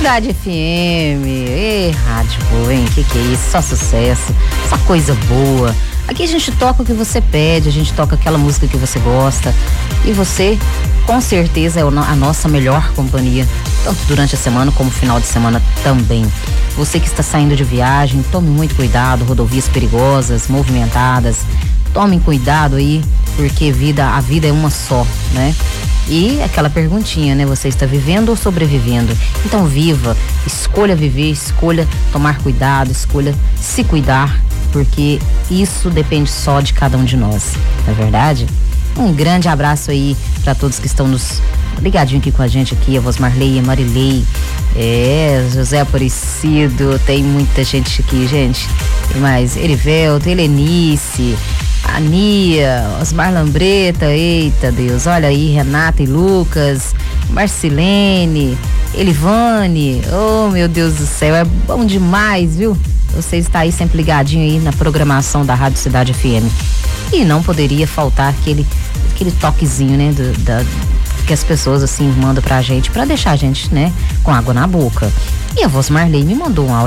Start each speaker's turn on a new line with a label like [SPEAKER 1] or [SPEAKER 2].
[SPEAKER 1] Cidade FM, rádio boa, hein? Que é isso? Só sucesso, só coisa boa. Aqui a gente toca o que você pede, a gente toca aquela música que você gosta. E você, com certeza, é a nossa melhor companhia, tanto durante a semana como final de semana também. Você que está saindo de viagem, tome muito cuidado, rodovias perigosas, movimentadas. Tomem cuidado aí, porque a vida é uma só, né? E aquela perguntinha, né? Você está vivendo ou sobrevivendo? Então viva, escolha viver, escolha tomar cuidado, escolha se cuidar, porque isso depende só de cada um de nós, não é verdade? Um grande abraço aí para todos que estão nos ligadinho aqui com a gente aqui, a Vosmarley, a Marilei, José Aparecido, tem muita gente aqui, gente. Tem mais Erivelto, Helenice, a Nia, Osmar Lambreta, eita Deus, olha aí, Renata e Lucas, Marcilene, Elivane, oh meu Deus do céu, é bom demais, viu? Você está aí sempre ligadinho aí na programação da Rádio Cidade FM. E não poderia faltar aquele toquezinho, né, que as pessoas assim mandam pra gente, pra deixar a gente, né, com água na boca. E a Vosmarley me mandou um áudio